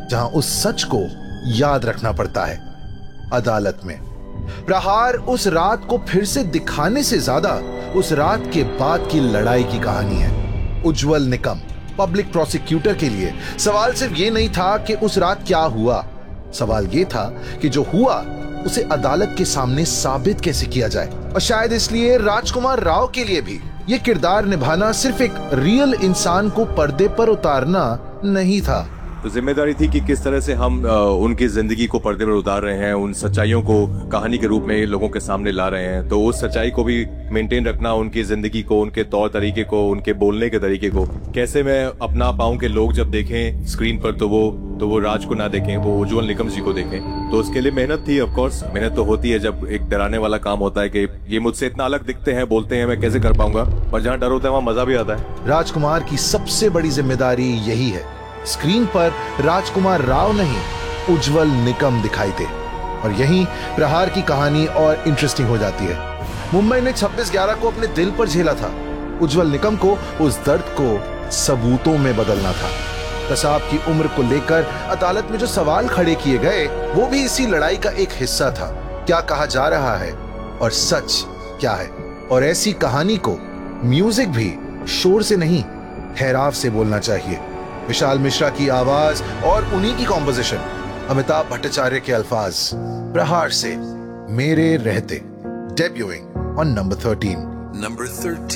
जहां उस सच को याद रखना पड़ता है। अदालत में प्रहार उस रात को फिर से दिखाने से ज्यादा उस रात के बाद की लड़ाई की कहानी है। उज्जवल निकम पब्लिक प्रोसिक्यूटर के लिए सवाल सिर्फ ये नहीं था कि उस रात क्या हुआ, सवाल ये था कि जो हुआ उसे अदालत के सामने साबित कैसे किया जाए। और शायद इसलिए राजकुमार राव के लिए भी ये किरदार निभाना सिर्फ एक रियल इंसान को पर्दे पर उतारना नहीं था। तो जिम्मेदारी थी कि किस तरह से हम उनकी जिंदगी को पर्दे पर उतार रहे हैं, उन सच्चाइयों को कहानी के रूप में लोगों के सामने ला रहे हैं। तो उस सच्चाई को भी मेंटेन रखना, उनकी जिंदगी को, उनके तौर तरीके को, उनके बोलने के तरीके को कैसे मैं अपना पाऊं कि लोग जब देखें स्क्रीन पर तो वो राज को ना देखें, वो उज्जवल निकम जी को देखें। तो उसके लिए मेहनत थी। ऑफ कोर्स मेहनत तो होती है जब एक डराने वाला काम होता है कि ये मुझसे इतना अलग दिखते हैं, बोलते हैं, मैं कैसे कर पाऊंगा। पर जहाँ डर होता है वहाँ मजा भी आता है। राजकुमार की सबसे बड़ी जिम्मेदारी यही है, स्क्रीन पर राजकुमार राव नहीं, उज्जवल निकम दिखाई दे। और यहीं प्रहार की कहानी और इंटरेस्टिंग हो जाती है। मुंबई ने 26/11 को अपने दिल पर झेला था। उज्जवल निकम को उस दर्द को सबूतों में बदलना था। कसाब की उम्र को लेकर अदालत में जो सवाल खड़े किए गए वो भी इसी लड़ाई का एक हिस्सा था। क्या कहा जा रहा है और सच क्या है। और ऐसी कहानी को म्यूजिक भी शोर से नहीं, ठहराव से बोलना चाहिए। विशाल मिश्रा की आवाज और उन्हीं की कॉम्पोजिशन, अमिताभ भट्टाचार्य के अल्फाज, प्रहार से मेरे रहते, डेब्यूइंग ऑन नंबर 13।